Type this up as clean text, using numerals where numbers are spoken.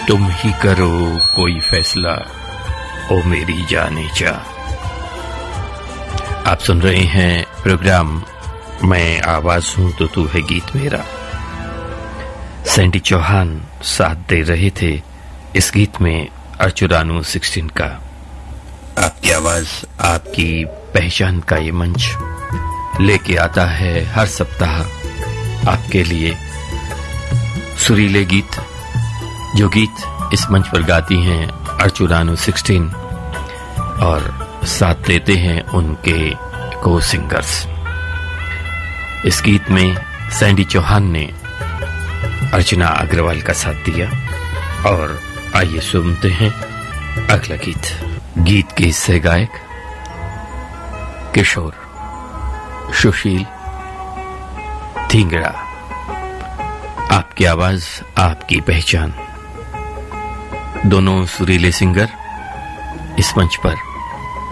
तुम ही करो कोई फैसला, ओ मेरी जाने जा। आप सुन रहे हैं प्रोग्राम मैं आवाज हूं तो तू है गीत मेरा। सैंडी चौहान साथ दे रहे थे इस गीत में अर्चुरानू 16 का। आपकी आवाज आपकी पहचान का ये मंच लेके आता है हर सप्ताह आपके लिए सुरीले गीत, जो गीत इस मंच पर गाती हैं अर्चुरानू 16 और साथ देते हैं उनके को सिंगर्स। इस गीत में सैंडी चौहान ने अर्चना अग्रवाल का साथ दिया और आइए सुनते हैं अगला गीत। गीत के हिस्से गायक किशोर, सुशील, धिंगड़ा। आपकी आवाज आपकी पहचान, दोनों सुरीले सिंगर इस मंच पर